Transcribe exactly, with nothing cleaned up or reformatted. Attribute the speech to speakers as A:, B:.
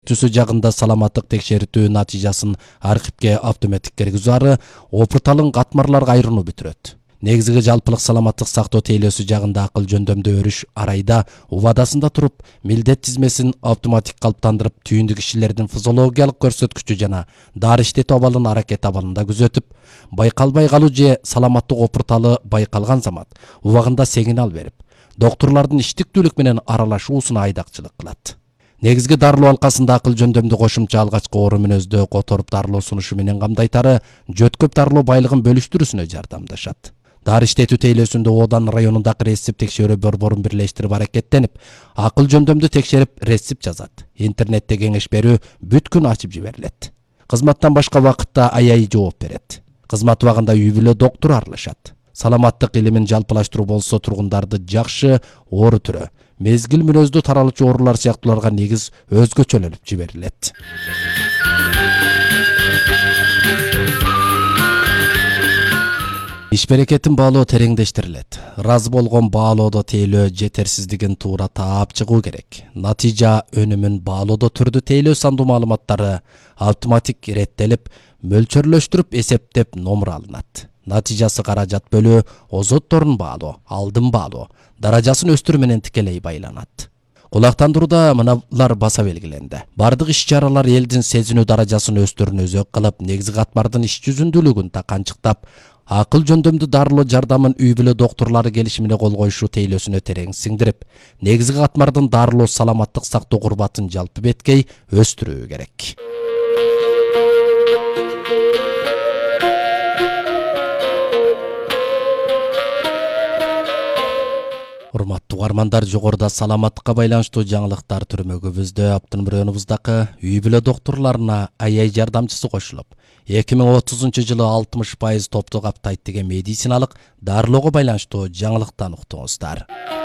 A: Түсү жагында саламаттык текшертүү натыйжасын архивге автоматтык киргизүү ары опурталын катмарларга айырууну бүтүрөт. Негизги жалпылык саламаттык сактоо тейлөөсү жагында акыл жөндөмдүү өрүш арайда убадасында туруп, милдет тизмесин автоматтык калыптандырып, түйүндү кишилердин физиологиялык көрсөткүчү жана дары иштетүү абалын аракет абалында күзөтүп, байкалбай калуу же саламаттык опурталы байкалган замат убагында сигнал берип, доктурлардын иштиктүүлүк менен аралашуусуна айдакчылык кылат. Негизги дарылоо алкасында акыл жөндөмдүү кошумча алгачкы оору мүнөздө которуп дарылоо сунушу менен камдайтары жөткөп дарылоо байлыгын бөлүштүрүүсүнө жардамдашат. Дары иштетүү тейлөөсүндө Одан районундагы рецепт текшерүү борборун бирлештирип аракеттенип, акыл жөндөмдүү текшерип рецепт жазат. Интернетте кеңеш берүү бүт күн ачып жиберилет. Кызматтан башка вакытта аябай жооп берет. Кызмат убагында үй бүлө доктур аралашат. Саламаттык илимин жалпылаштыруу болсо тургундарды жакшы оору түрү, мезгил мүнөздүү таралуучу оорулар сыяктууларга негиз өзгөчөлөнүп жиберилет. Иш берекетин баалоо тереңдештирилет. Разы болгон баалоодо тейлөө жетерсиздигин туура таап чыгуу керек. Натыйжа өнүмүн баалоодо түрдүү тейлөө сандуу маалыматтары автоматик иреттелип, мөлчөрлөштүрүп эсептеп номер алынат. Натыйжасы каражат бөлүү, озотторун баалоо, алдын баалоо, даражасын өстүрүү менен тикелей байланат. Кулактандырууда мыналар баса белгиленди. Бардык иш-чаралар элдин сезинүү даражасын өстүрүүнү өзөк кылып, негизги катмардын иш жүзүндүүлүгүн таканчыктап, акыл жөндөмдүү дарылоо жардамын үй бүлө доктурлары келишимине кол коюшу тейлөөсүнө терең сиңдирип, негизги катмардын дарылоо саламаттык сактоо курбатын жалпы беткей өстүрүү керек. Урматтуу угармандар, жогоруда саламаттыкка байланыштуу жаңылыктар түрмөгүбүздө Аптын районубуздагы үй бүлө доктурларына АЯ жардамчысы кошулуп, эки миң отузунчу жылы алтымыш пайыз топту каптайт деген медициналык дарылоого байланыштуу жаңылыктан уктуңуздар.